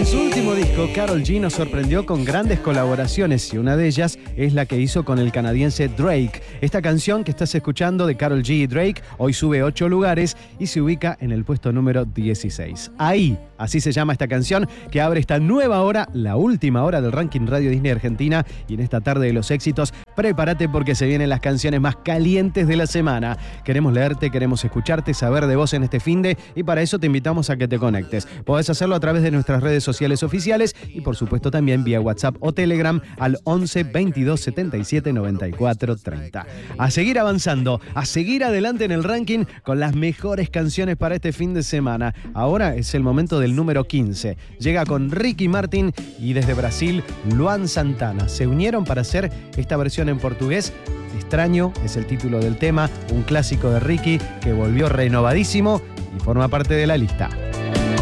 En su último disco, Karol G nos sorprendió con grandes colaboraciones y una de ellas es la que hizo con el canadiense Drake. Esta canción que estás escuchando de Karol G y Drake hoy sube 8 lugares y se ubica en el puesto número 16. Ahí, así se llama esta canción que abre esta nueva hora, la última hora del ranking Radio Disney Argentina, y en esta tarde de los éxitos, prepárate porque se vienen las canciones más calientes de la semana. Queremos leerte, queremos escucharte, saber de vos en este finde y para eso te invitamos a que te conectes. Podés hacerlo a través de nuestras redes sociales oficiales y por supuesto también vía WhatsApp o Telegram al 11 22 77 94 30. A seguir avanzando, a seguir adelante en el ranking con las mejores canciones para este fin de semana. Ahora es el momento del número 15. Llega con Ricky Martin y desde Brasil, Luan Santana. Se unieron para hacer esta versión en portugués. Extraño es el título del tema, un clásico de Ricky que volvió renovadísimo y forma parte de la lista.